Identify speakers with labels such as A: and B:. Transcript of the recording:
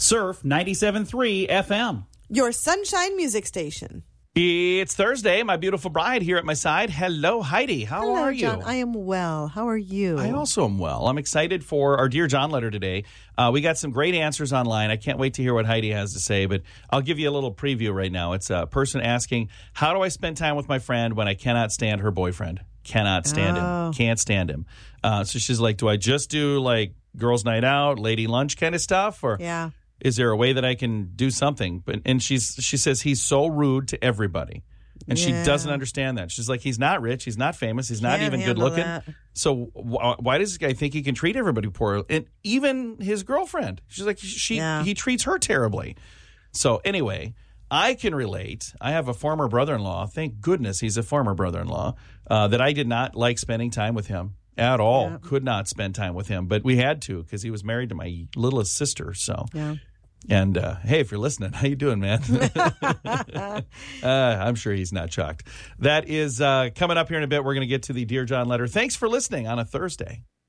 A: Surf 97.3 FM.
B: Your sunshine music station.
A: It's Thursday. My beautiful bride here at my side. Hello, Heidi. How are you?
B: John. I am well. How are you?
A: I also am well. I'm excited for our Dear John letter today. We got some great answers online. I can't wait to hear what Heidi has to say, but I'll give you a little preview right now. It's a person asking, how do I spend time with my friend when I cannot stand her boyfriend? Cannot stand him. Can't stand him. So she's like, do I just do like girls' night out, lady lunch kind of stuff? Or is there a way that I can do something? And she says he's so rude to everybody. And she doesn't understand that. She's like, he's not rich. He's not famous. He's not even good looking. That. So why does this guy think he can treat everybody poorly? And even his girlfriend. She's like, he treats her terribly. So anyway, I can relate. I have a former brother-in-law. Thank goodness he's a former brother-in-law that I did not like spending time with him at all. Yeah. Could not spend time with him. But we had to because he was married to my littlest sister. So. Yeah. And, hey, if you're listening, how you doing, man? I'm sure he's not shocked. That is coming up here in a bit. We're going to get to the Dear John letter. Thanks for listening on a Thursday.